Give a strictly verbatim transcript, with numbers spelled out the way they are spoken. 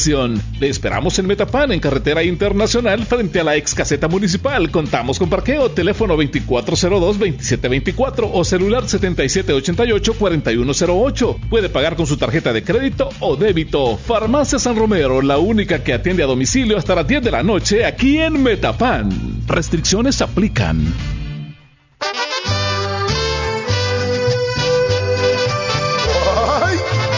Le esperamos en Metapan, en Carretera Internacional, frente a la ex caseta municipal. Contamos con parqueo, teléfono veinticuatro cero dos, veintisiete veinticuatro o celular setenta y siete ochenta y ocho, cuarenta y uno cero ocho. Puede pagar con su tarjeta de crédito o débito. Farmacia San Romero, la única que atiende a domicilio hasta las diez de la noche aquí en Metapan. Restricciones aplican.